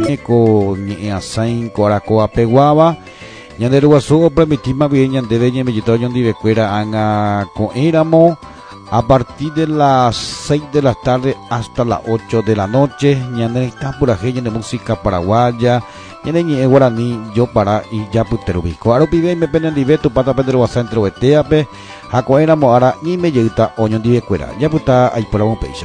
ko ni asain ko arakoa peguava ñande ruguasu permitima bien ñande de ñemellito ñondive cuera anga con éramo a partir de las 6 de la tarde hasta las 8 de la noche. Ñande está pura gente de música paraguaya. Ñande ñe guaraní yo para y ya putero bico. Aro pide me penen dive tu pata pedro bastante roeteape. Jaco éramo ara ni me llegita oño dive cuera. Ya puta ahí por un peixe.